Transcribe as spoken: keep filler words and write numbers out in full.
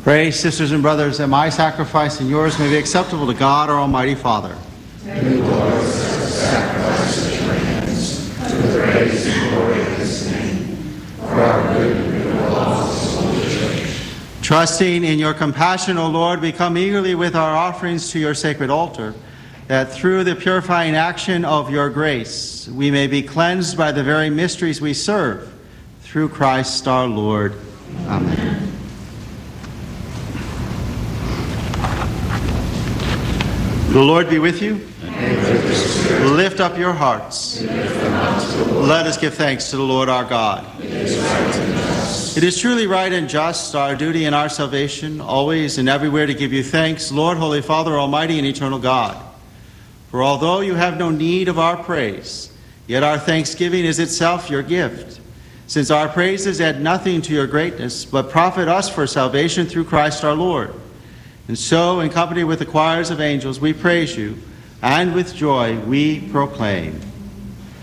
Pray, sisters and brothers, that my sacrifice and yours may be acceptable to God, our Almighty Father. May the Lord accept the sacrifice at your hands, to the praise and glory of his name, for our good and good of all his holy church. Trusting in your compassion, O Lord, we come eagerly with our offerings to your sacred altar, that through the purifying action of your grace, we may be cleansed by the very mysteries we serve. Through Christ our Lord. Amen. The Lord be with you. And with your spirit. Lift up your hearts. Let us give thanks to the Lord our God. It is right and just. It is truly right and just, our duty and our salvation, always and everywhere to give you thanks, Lord, Holy Father, Almighty and eternal God. For although you have no need of our praise, yet our thanksgiving is itself your gift, since our praises add nothing to your greatness, but profit us for salvation through Christ our Lord. And so, in company with the choirs of angels, we praise you, and with joy we proclaim.